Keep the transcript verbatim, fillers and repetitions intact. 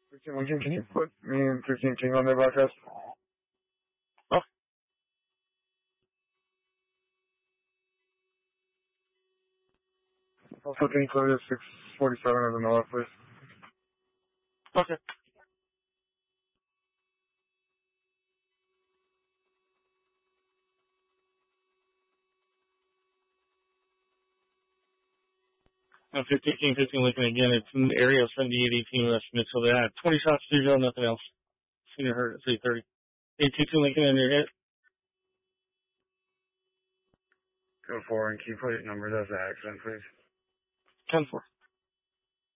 fifteen Lincoln, can you put me and fifteen King on their broadcast? Oh. Also, can you clear six forty-seven of the north, please? Okay. Uh, fifteen King, fifteen Lincoln again. It's in the area of seventy-eight eighteen West Mitchell. They had twenty shots, three zero, nothing else. Senior hurt at three thirty. eighteen Lincoln in your hit. Go four and keep plate number. That's the accident, please. ten four.